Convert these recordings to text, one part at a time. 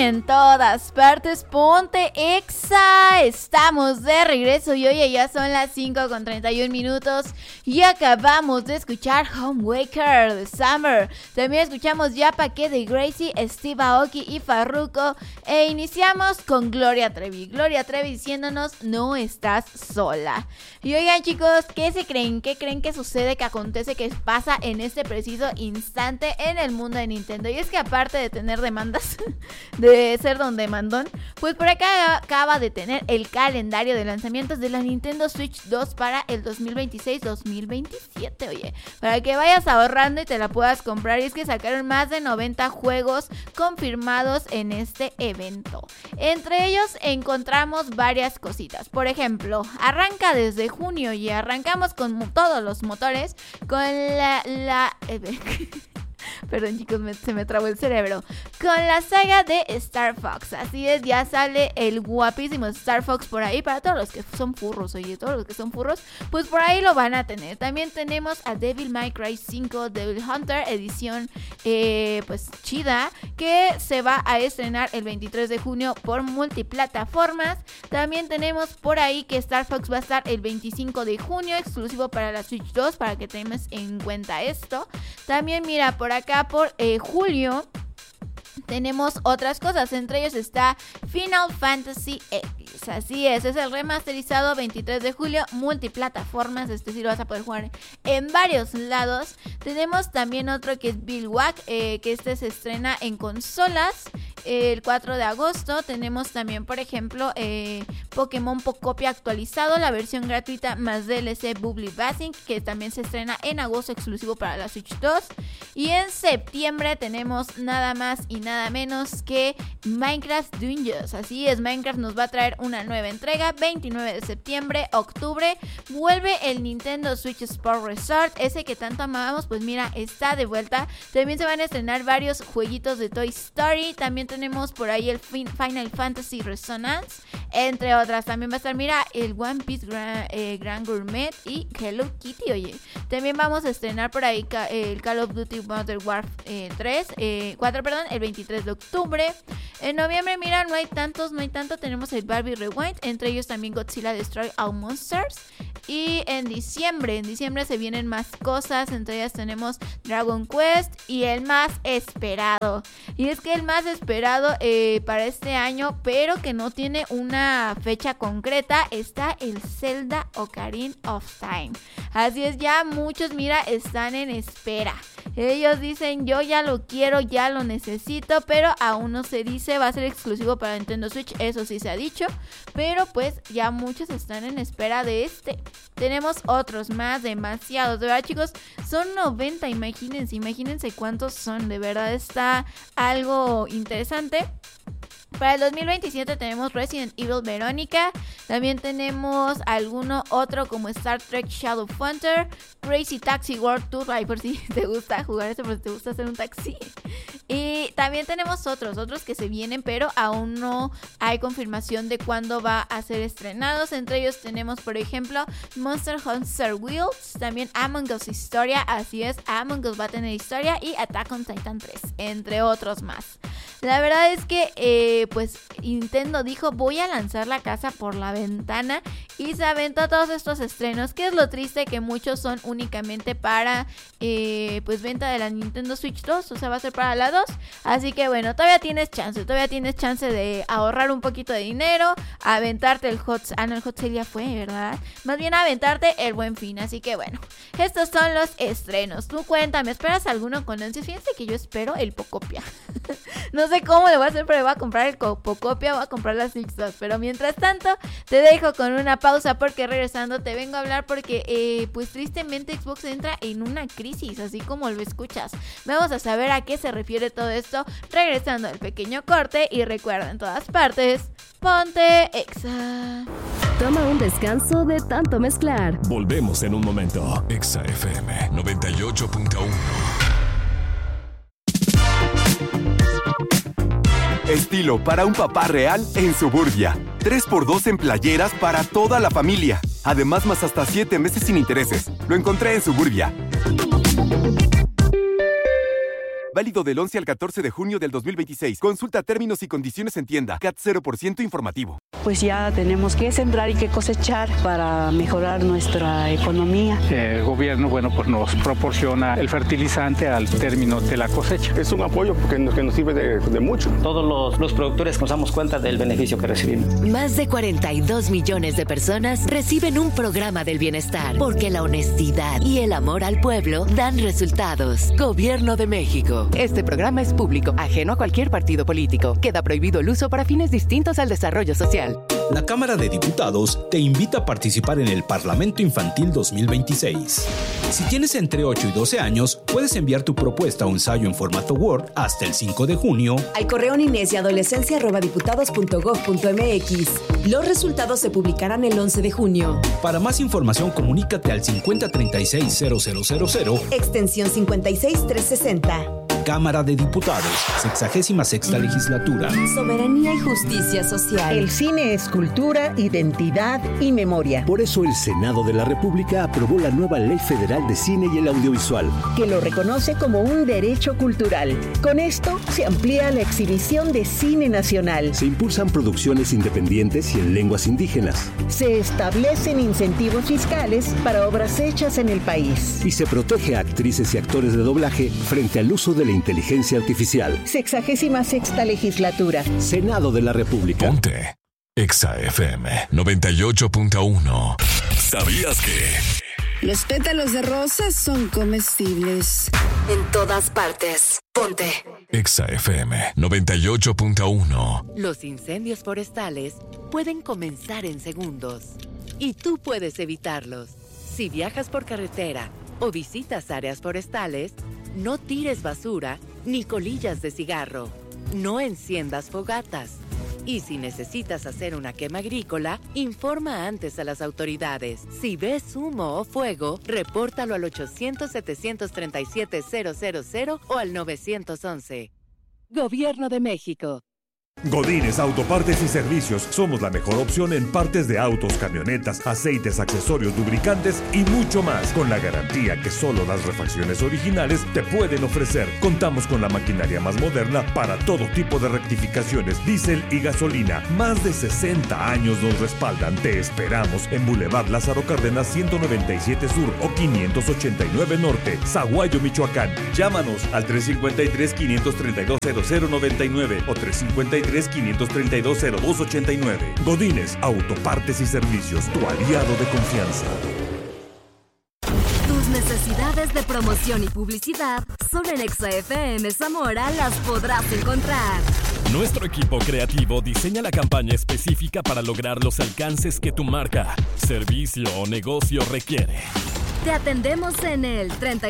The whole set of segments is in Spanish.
en todas partes, ponte Exa. Estamos de regreso y hoy ya son las 5:31 y acabamos de escuchar Homewaker de Summer. También escuchamos Ya Pa' Qué de Gracie, Steve Aoki y Farruko. E iniciamos con Gloria Trevi. Gloria Trevi diciéndonos no estás sola. Y oigan chicos, ¿qué se creen? ¿Qué creen que sucede, que acontece, que pasa en este preciso instante en el mundo de Nintendo? Y es que aparte de tener demandas de ser don demandón, pues por acá acaba de tener el calendario de lanzamientos de la Nintendo Switch 2 para el 2026-2027, oye, para que vayas ahorrando y te la puedas comprar. Y es que sacaron más de 90 juegos confirmados en este evento. Entre ellos encontramos varias cositas. Por ejemplo, arranca desde junio y arrancamos con todos los motores, con Perdón chicos, se me trabó el cerebro. Con la saga de Star Fox. Así es, ya sale el guapísimo Star Fox por ahí. Para todos los que son furros, oye, todos los que son furros, pues por ahí lo van a tener. También tenemos a Devil May Cry 5 Devil Hunter edición pues chida, que se va a estrenar el 23 de junio por multiplataformas. También tenemos por ahí que Star Fox va a estar el 25 de junio exclusivo para la Switch 2, para que tengas en cuenta esto. También mira, por acá por julio tenemos otras cosas, entre ellos está Final Fantasy X, así es el remasterizado 23 de julio, multiplataformas, sí lo vas a poder jugar en varios lados. Tenemos también otro que es Bill Wack, que se estrena en consolas el 4 de agosto. Tenemos también, por ejemplo, Pokémon Pocopia actualizado, la versión gratuita más DLC Bubbly Basing, que también se estrena en agosto exclusivo para la Switch 2. Y en septiembre tenemos nada más y nada menos que Minecraft Dungeons. Así es, Minecraft nos va a traer una nueva entrega, 29 de septiembre, octubre. Vuelve el Nintendo Switch Sport Resort, ese que tanto amábamos, pues mira, está de vuelta. También se van a estrenar varios jueguitos de Toy Story. También tenemos por ahí el Final Fantasy Resonance, entre otras. También va a estar, mira, el One Piece Grand Gourmet y Hello Kitty, oye. También vamos a estrenar por ahí el Call of Duty Modern Warfare 4, el 23 de octubre. En noviembre, mira, no hay tanto. Tenemos el Barbie Rewind, entre ellos también Godzilla Destroy All Monsters. Y en diciembre se vienen más cosas, entre ellas tenemos Dragon Quest y el más esperado. Y es que el más esperado para este año, pero que no tiene una fecha concreta, está el Zelda Ocarina of Time. Así es, ya muchos, mira, están en espera. Ellos dicen, yo ya lo quiero, ya lo necesito, pero aún no se dice, va a ser exclusivo para Nintendo Switch, eso sí se ha dicho, pero pues ya muchos están en espera de este. Tenemos otros más, demasiados, de verdad chicos, son 90, imagínense cuántos son, de verdad está algo interesante. Para el 2027 tenemos Resident Evil Verónica, también tenemos alguno otro como Star Trek Shadow Hunter, Crazy Taxi World Tour, ay, por si te gusta jugar eso, por si te gusta hacer un taxi. Y también tenemos otros que se vienen, pero aún no hay confirmación de cuándo va a ser estrenados. Entre ellos tenemos, por ejemplo, Monster Hunter Wilds, también Among Us Historia, así es, Among Us va a tener historia, y Attack on Titan 3, entre otros más. La verdad es que pues Nintendo dijo, voy a lanzar la casa por la ventana, y se aventó todos estos estrenos, que es lo triste, que muchos son únicamente para pues venta de la Nintendo Switch 2, o sea, va a ser para la 2, así que bueno, todavía tienes chance de ahorrar un poquito de dinero, aventarte el Hot Sale ya fue, ¿verdad? Más bien aventarte el Buen Fin, así que bueno, estos son los estrenos. Tú cuéntame, ¿esperas alguno con ansias? Fíjense que yo espero el Pocopia. No sé cómo le voy a hacer, pero voy a comprar el Pocopia, voy a comprar las Switch 2, pero mientras tanto te dejo con una pausa, porque regresando te vengo a hablar porque pues tristemente Xbox entra en una crisis, así como lo escuchas. Vamos a saber a qué se refiere todo esto regresando al pequeño corte, y recuerda, en todas partes, ponte Exa. Toma un descanso de tanto mezclar. Volvemos en un momento. Exa FM 98.1. Estilo para un papá real en Suburbia. 3x2 en playeras para toda la familia. Además, más hasta 7 meses sin intereses. Lo encontré en Suburbia. Válido del 11 al 14 de junio del 2026. Consulta términos y condiciones en tienda. CAT 0% informativo. Pues ya tenemos que sembrar y que cosechar para mejorar nuestra economía. El gobierno, pues nos proporciona el fertilizante al término de la cosecha. Es un apoyo porque nos sirve de mucho. Todos los productores nos damos cuenta del beneficio que recibimos. Más de 42 millones de personas reciben un programa del bienestar, porque la honestidad y el amor al pueblo dan resultados. Gobierno de México. Este programa es público, ajeno a cualquier partido político. Queda prohibido el uso para fines distintos al desarrollo social. La Cámara de Diputados te invita a participar en el Parlamento Infantil 2026. Si tienes entre 8 y 12 años, puedes enviar tu propuesta o ensayo en formato Word hasta el 5 de junio al correo ninesyadolescencia@diputados.gov.mx. Los resultados se publicarán el 11 de junio. Para más información, comunícate al 5036-0000, extensión 56360. Cámara de Diputados, 66ª legislatura. Soberanía y justicia social. El cine es cultura, identidad y memoria. Por eso el Senado de la República aprobó la nueva Ley Federal de Cine y el Audiovisual, que lo reconoce como un derecho cultural. Con esto se amplía la exhibición de cine nacional. Se impulsan producciones independientes y en lenguas indígenas. Se establecen incentivos fiscales para obras hechas en el país. Y se protege a actrices y actores de doblaje frente al uso de la inteligencia artificial. 66ª legislatura. Senado de la República. Ponte Exa FM 98.1. ¿Sabías que? Los pétalos de rosas son comestibles. En todas partes. Ponte Exa FM 98.1. Los incendios forestales pueden comenzar en segundos y tú puedes evitarlos. Si viajas por carretera o visitas áreas forestales, no tires basura ni colillas de cigarro. No enciendas fogatas. Y si necesitas hacer una quema agrícola, informa antes a las autoridades. Si ves humo o fuego, repórtalo al 800-737-000 o al 911. Gobierno de México. Godínez Autopartes y Servicios. Somos la mejor opción en partes de autos, camionetas, aceites, accesorios, lubricantes y mucho más, con la garantía que solo las refacciones originales te pueden ofrecer. Contamos con la maquinaria más moderna para todo tipo de rectificaciones, diésel y gasolina. Más de 60 años nos respaldan. Te esperamos en Boulevard Lázaro Cárdenas 197 Sur o 589 Norte, Zaguayo, Michoacán. Llámanos al 353-532-0099 o 353-532-0289. Godínez Autopartes y Servicios, tu aliado de confianza. Tus necesidades de promoción y publicidad solo en Exa FM Zamora las podrás encontrar. Nuestro equipo creativo diseña la campaña específica para lograr los alcances que tu marca, servicio o negocio requiere. Te atendemos en el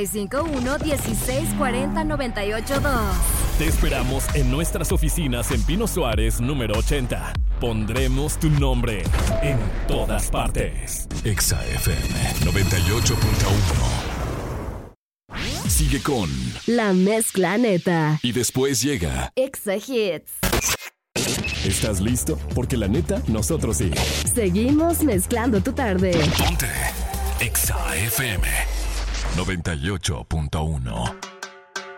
351-1640-982. Te esperamos en nuestras oficinas en Pino Suárez, número 80. Pondremos tu nombre en todas partes. Exa FM 98.1. Sigue con La Mezcla Neta. Y después llega Exa Hits. ¿Estás listo? Porque la neta, nosotros sí. Seguimos mezclando tu tarde. Ponte Exa FM 98.1.